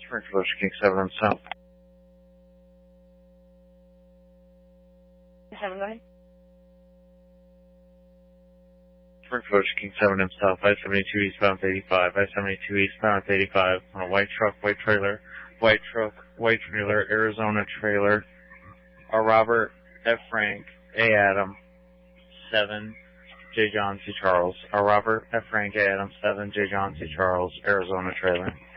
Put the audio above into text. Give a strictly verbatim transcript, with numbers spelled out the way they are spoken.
Springfield, King seven M South. seven, go ahead. Springfield, King seven M South, I seventy-two eastbound eighty-five, I seventy-two eastbound eighty-five, on a white truck, white trailer, white truck, white trailer, Arizona trailer, a Robert F. Frank, A. Adam, seven, J. John C. Charles, a Robert F. Frank, A. Adam, seven, J. John C. Charles, Arizona trailer.